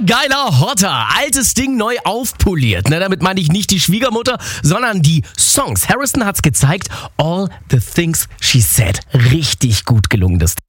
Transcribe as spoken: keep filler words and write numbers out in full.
geiler Hotter. Altes Ding neu aufpoliert. Ne, damit meine ich nicht die Schwiegermutter, sondern die Songs. Harrison hat's gezeigt. All the Things She Said. Richtig gut gelungen, das